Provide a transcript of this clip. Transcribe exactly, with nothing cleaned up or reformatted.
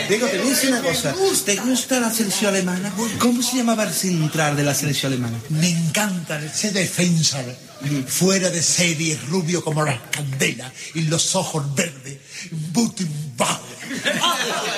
Digo, te voy a decir una cosa. ¿Te gusta la selección alemana? ¿Cómo se llamaba el central de la selección alemana? Me encanta ese defensa. Fuera de serie, rubio como las candelas y los ojos verdes. Butenbauer.